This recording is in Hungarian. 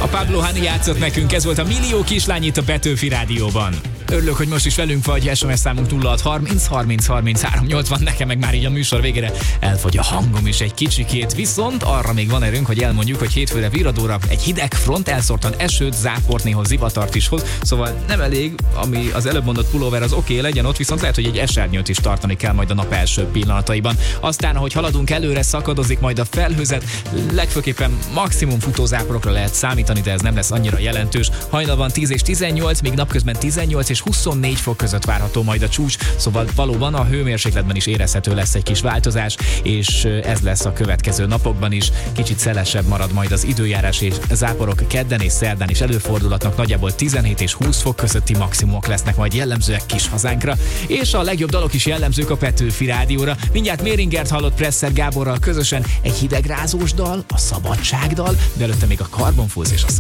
A Pablo Honey játszott nekünk, ez volt a Millió kislány itt a Petőfi Rádióban. Örülök, hogy most is velünk vagy, SMS számunk 0630 30 33 80, nekem meg már így a műsor végére elfogy a hangom is egy kicsikét, viszont arra még van erőnk, hogy elmondjuk, hogy hétfőre Viradóra egy hideg front elszórtan esőt, záport, néha zivatart is hoz, szóval nem elég, ami az előbb mondott pulóver az oké, legyen ott, viszont lehet, hogy egy esernyőt is tartani kell majd a nap első pillanataiban. Aztán, ahogy haladunk előre, szakadozik majd a felhőzet, legfőképpen maximum futózáporokra lehet számítani, de ez nem lesz annyira jelentős. Hajnalban 10 és 18, míg napközben 18 és 24 fok között várható majd a csúcs, szóval valóban a hőmérsékletben is érezhető lesz egy kis változás, és ez lesz a következő napokban is. Kicsit szelesebb marad majd az időjárás, és záporok kedden és szerdán is előfordulhatnak, nagyjából 17 és 20 fok közötti maximumok lesznek majd jellemzőek kis hazánkra, és a legjobb dalok is jellemzők a Petőfi Rádióra. Mindjárt Méringert hallott Presser Gáborral közösen egy hidegrázós dal, a Szabadságdal, de előtte még a Carbon Fools és a